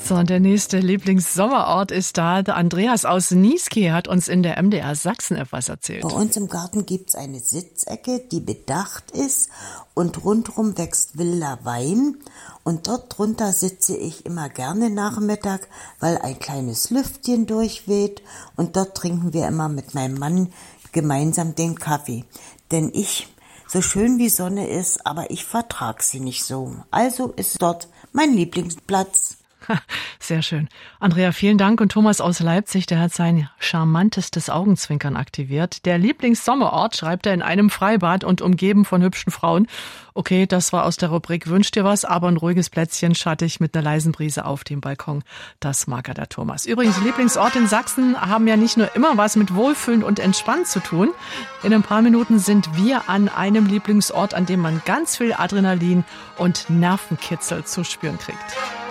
So, und der nächste Lieblingssommerort ist da. Der Andreas aus Niesky hat uns in der MDR Sachsen etwas erzählt. Bei uns im Garten gibt's eine Sitzecke, die bedacht ist und rundherum wächst wilder Wein. Und dort drunter sitze ich immer gerne Nachmittag, weil ein kleines Lüftchen durchweht. Und dort trinken wir immer mit meinem Mann gemeinsam den Kaffee. Denn so schön wie Sonne ist, aber ich vertrag sie nicht so. Also ist dort mein Lieblingsplatz. Sehr schön. Andrea, vielen Dank. Und Thomas aus Leipzig, der hat sein charmantestes Augenzwinkern aktiviert. Der Lieblingssommerort schreibt er in einem Freibad und umgeben von hübschen Frauen. Okay, das war aus der Rubrik Wünsch dir was, aber ein ruhiges Plätzchen schattig mit einer leisen Brise auf dem Balkon. Das mag er, der Thomas. Übrigens, Lieblingsorte in Sachsen haben ja nicht nur immer was mit Wohlfühlen und Entspannen zu tun. In ein paar Minuten sind wir an einem Lieblingsort, an dem man ganz viel Adrenalin und Nervenkitzel zu spüren kriegt.